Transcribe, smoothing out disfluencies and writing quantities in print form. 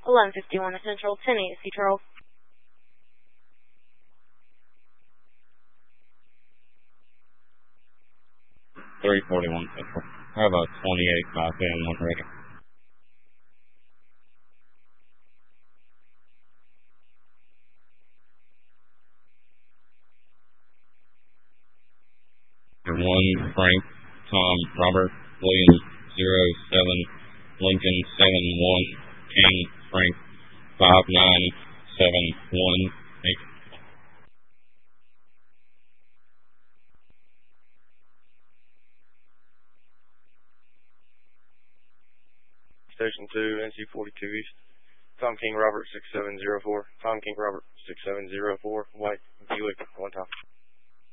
1151 Central, 1080 C. Charles. 341 Central. How about 28 by 10, one ready? Number 1, Frank, Tom, Robert, William, 07, Lincoln, 71, King, Frank, 5971, 8. Station 2, NC 42 East. Tom King Robert 6704. Tom King Robert 6704. White Buick, 1 top.